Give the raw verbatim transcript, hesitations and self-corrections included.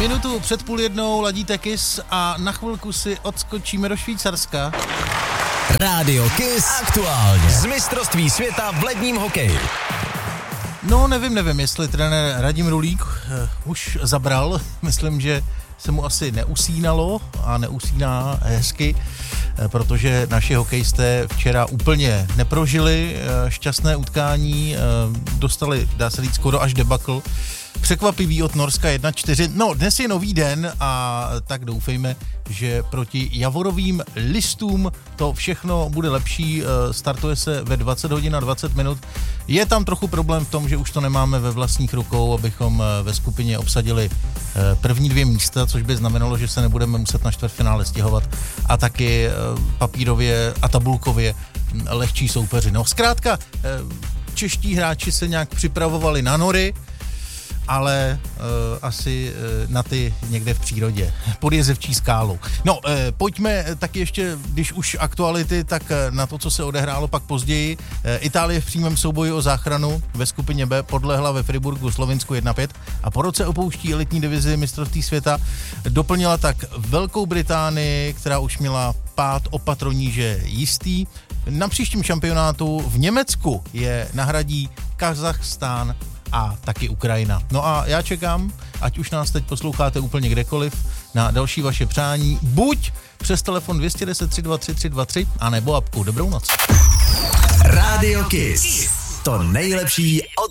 Minutu před půl jednou ladíte Kiss a na chvilku si odskočíme do Švýcarska. Rádio Kiss aktuálně z mistrovství světa v ledním hokeji. No nevím, nevím, jestli trenér Radim Rulík uh, už zabral. Myslím, že se mu asi neusínalo a neusíná hezky, uh, protože naši hokejisté včera úplně neprožili uh, šťastné utkání, uh, dostali, dá se říct, skoro až debakl. Překvapivý od Norska jedna čtyři. No, dnes je nový den a tak doufejme, že proti javorovým listům to všechno bude lepší. Startuje se ve dvacet hodin a dvacet minut. Je tam trochu problém v tom, že už to nemáme ve vlastních rukou, abychom ve skupině obsadili první dvě místa, což by znamenalo, že se nebudeme muset na čtvrtfinále stěhovat a taky papírově a tabulkově lehčí soupeři. No, zkrátka, čeští hráči se nějak připravovali na nory, ale uh, asi uh, na ty někde v přírodě, pod jezevčí skálou. No, uh, pojďme taky ještě, když už aktuality, tak uh, na to, co se odehrálo pak později. Uh, Itálie v přímém souboji o záchranu ve skupině B podlehla ve Friburgu Slovinsku jedna pět a po roce opouští elitní divizi mistrovství světa. Doplnila tak Velkou Británii, která už měla pád o patroníže jistý. Na příštím šampionátu v Německu je nahradí Kazachstán a taky Ukrajina. No a já čekám, ať už nás teď posloucháte úplně kdekoliv, na další vaše přání, buď přes telefon dvě jedna nula tři dva tři tři dva tři, anebo apku. Dobrou noc. Rádio Kiss. To nejlepší od